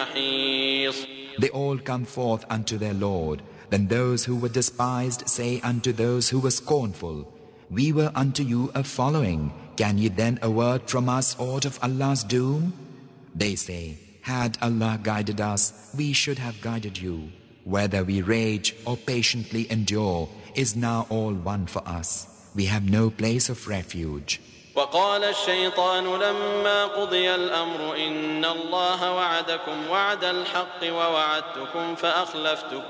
محيص. They all come forth unto their Lord. Then those who were despised say unto those who were scornful, We were unto you a following. Can ye then avert from us aught of Allah's doom? They say, Had Allah guided us, we should have guided you. Whether we rage or patiently endure is now all one for us. We have no place of refuge. وقال الشيطان لما قضي الأمر إن الله وعدكم وعد الحق ووعدتكم